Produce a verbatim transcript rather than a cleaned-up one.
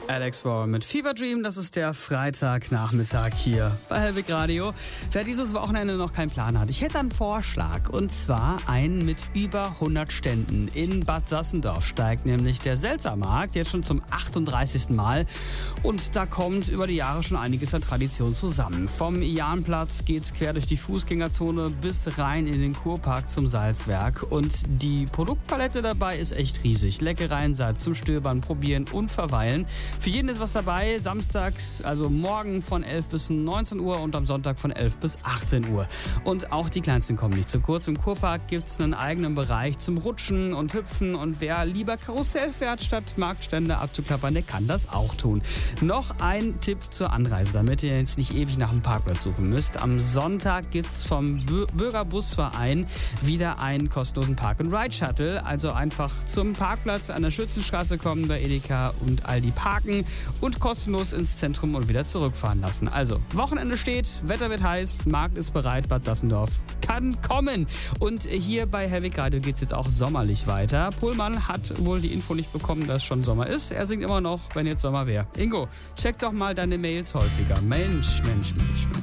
Alex Warren mit Fever Dream, das ist der Freitagnachmittag hier bei Hellwig Radio. Wer dieses Wochenende noch keinen Plan hat, ich hätte einen Vorschlag, und zwar einen mit über hundert Ständen. In Bad Sassendorf steigt nämlich der Selzermarkt jetzt schon zum achtunddreißigsten Mal, und da kommt über die Jahre schon einiges an Tradition zusammen. Vom Jahnplatz geht's quer durch die Fußgängerzone bis rein in den Kurpark zum Salzwerk, und die Produktpalette dabei ist echt riesig. Leckereien, Salz zum Stöbern, probieren und verweilen. Für jeden ist was dabei, samstags, also morgen von elf bis neunzehn Uhr und am Sonntag von elf bis achtzehn Uhr. Und auch die Kleinsten kommen nicht zu kurz. Im Kurpark gibt es einen eigenen Bereich zum Rutschen und Hüpfen, und wer lieber Karussell fährt, statt Marktstände abzuklappern, der kann das auch tun. Noch ein Tipp zur Anreise, damit ihr jetzt nicht ewig nach einem Parkplatz suchen müsst. Am Sonntag gibt es vom Bürgerbusverein wieder einen kostenlosen Park-and-Ride-Shuttle. Also einfach zum Parkplatz an der Schützenstraße kommen, bei Edeka und Aldi parken und kostenlos ins Zentrum und wieder zurückfahren lassen. Also, Wochenende steht, Wetter wird heiß, Markt ist bereit, Bad Sassendorf kann kommen. Und hier bei Hellwig Radio geht es jetzt auch sommerlich weiter. Pullmann hat wohl die Info nicht bekommen, dass schon Sommer ist. Er singt immer noch, wenn jetzt Sommer wäre. Ingo, check doch mal deine Mails häufiger. Mensch, Mensch, Mensch, Mensch.